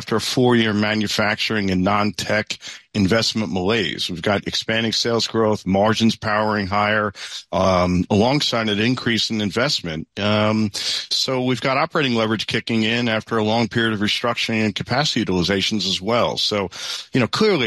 after a 4-year manufacturing and non-tech investment malaise. We've got expanding sales growth, margins powering higher, alongside an increase in investment. So we've got operating leverage kicking in after a long period of restructuring and capacity utilizations as well. So, clearly